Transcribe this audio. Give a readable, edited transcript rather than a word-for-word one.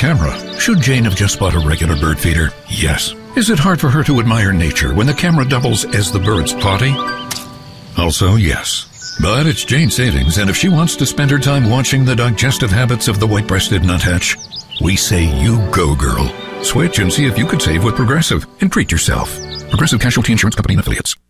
camera? Should Jane have just bought a regular bird feeder? Yes. Is it hard for her to admire nature when the camera doubles as the bird's potty? Also, yes. But it's Jane's savings, and if she wants to spend her time watching the digestive habits of the white-breasted nuthatch, we say you go, girl. Switch and see if you could save with Progressive and treat yourself. Progressive Casualty Insurance Company and Affiliates.